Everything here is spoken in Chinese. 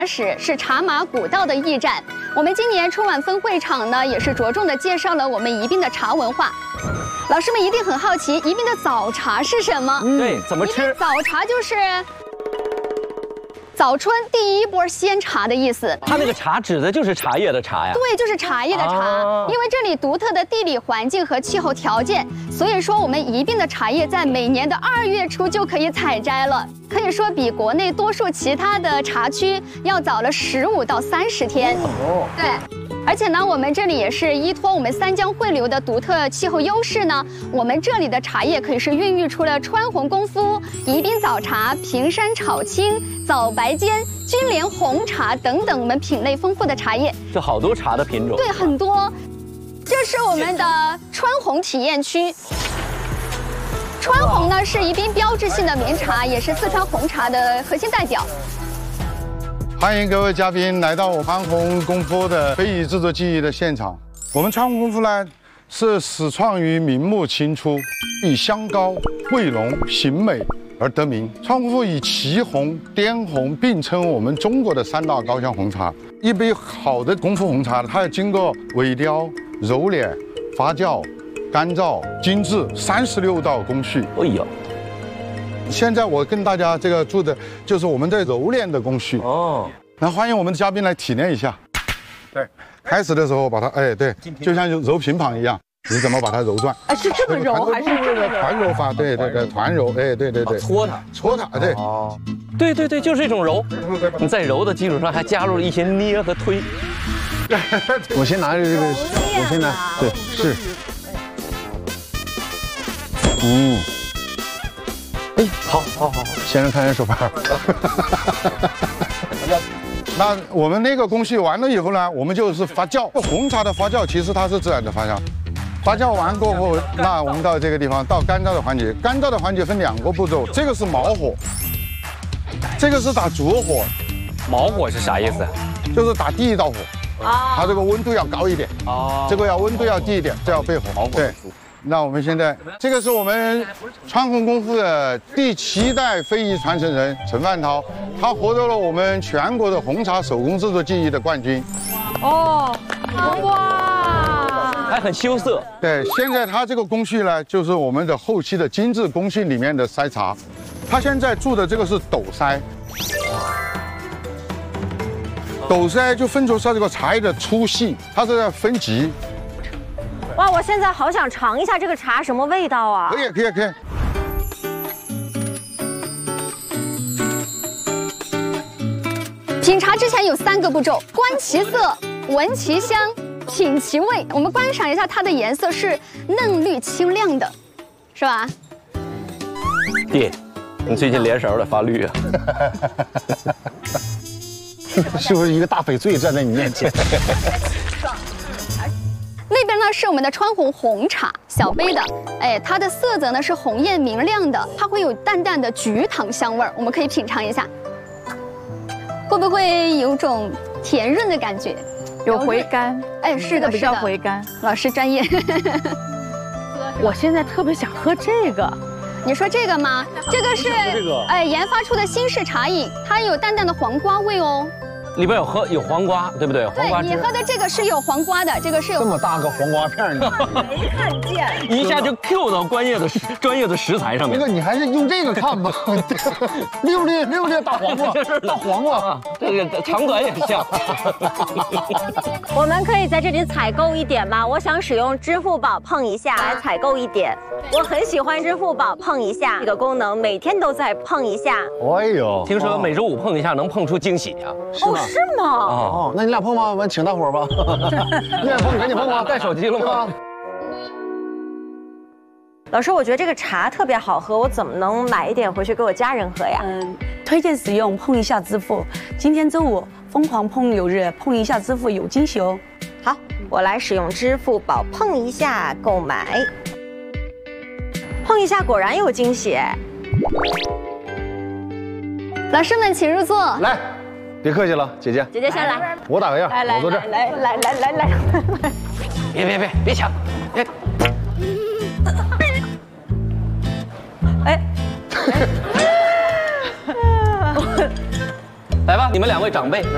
是茶马古道的驿站。我们今年春晚分会场呢，也是着重的介绍了我们宜宾的茶文化。老师们一定很好奇，宜宾的早茶是什么？ 对，怎么吃？ 早茶就是早春第一波鲜茶的意思。 它那个茶指的就是茶叶的茶呀。 对，就是茶叶的茶。因为这里独特的地理环境和气候条件，所以说我们宜宾的茶叶在每年的2月初就可以采摘了，可以说比国内多数其他的茶区要早了15到30天。对。而且呢，我们这里也是依托我们三江汇流的独特气候优势呢，我们这里的茶叶可以是孕育出了川红功夫、宜宾早茶、平山炒青、早白尖、君莲红茶等等我们品类丰富的茶叶。 这好多茶的品种。 对，很多。这是我们的川红体验区。川红呢是宜宾标志性的名茶，也是四川红茶的核心代表。 欢迎各位嘉宾来到我川红功夫的非遗制作技艺的现场。我们川红功夫呢，是始创于明末清初，以香高、味浓、形美而得名。川红功夫以祁红、滇红并称我们中国的3大高香红茶。一杯好的功夫红茶，它要经过萎雕、揉捻、发酵、干燥、精制36道工序。 哎呦。 现在我跟大家这个做的就是我们的揉捻的工序哦。那欢迎我们的嘉宾来体验一下。对，开始的时候把它，对，就像揉平旁一样，你怎么把它揉转？ 是这么揉还是这么揉？ 团揉法，对，团揉，对， 搓它， 对。 哦，对，就是一种揉。你在揉的基础上还加入了一些捏和推。 我先拿着这个，我先拿，对，是。好，先生看人手法。 那我们那个工序完了以后呢，我们就是发酵。红茶的发酵其实它是自然的发酵，发酵完过后，那我们到这个地方到干燥的环节。干燥的环节分2个步骤，这个是毛火，这个是打着火。 毛火是啥意思？ 就是打第1道火。它这个温度要高一点。这个温度要低一点，这要背火。对。那我们现在，这个是我们川红功夫的第7代非遗传承人陈范涛，他获得了我们全国的红茶手工制作技艺的冠军。 哦，哇， 还很羞涩。 对，现在他这个工序呢，就是我们的后期的精致工序里面的筛茶。他现在做的这个是斗筛，斗筛就分出它这个茶叶的粗细，它是在分级。 哇，我现在好想尝一下这个茶什么味道啊！ 可以。 品茶之前有3个步骤：观其色、闻其香、品其味。我们观赏一下它的颜色是嫩绿清亮的，是吧？ 爹，你最近脸色有点发绿啊。 是不是一个大翡翠站在你面前？ 那边呢是我们的川红红茶，小杯的，它的色泽呢是红艳明亮的，它会有淡淡的菊糖香味儿，我们可以品尝一下，会不会有种甜润的感觉？ 有回甘， 是的， 比较回甘。 老师专业。 我现在特别想喝这个。 你说这个吗？这个是研发出的新式茶饮，它有淡淡的黄瓜味哦。 里边有黄瓜，对不对？黄瓜汁。对，你喝的这个是有黄瓜的，这个是有。 这么大个黄瓜片，你没看见， 一下就 Q 到专业的食材上面。 那个你还是用这个看吧，溜溜大黄瓜，大黄瓜， 这个长短也像。 我们可以在这里采购一点吗？我想使用支付宝碰一下来采购一点。我很喜欢支付宝碰一下这个功能，每天都在碰一下。 哎呦， 听说每周5碰一下能碰出惊喜啊？ 是吗？ 哦，那你俩碰吗？完请大伙吧。你俩碰，赶紧碰吧。 带手机了吗？ 老师，我觉得这个茶特别好喝，我怎么能买一点回去给我家人喝呀？ 推荐使用碰一下支付。今天周5疯狂碰友日，碰一下支付有惊喜哦。 好，我来使用支付宝碰一下购买。碰一下果然有惊喜。 老师们请入座。 来。别客气了，姐姐。 姐姐先来， 我打个样，我坐这儿。 来。 别抢，来吧，你们2位长辈来。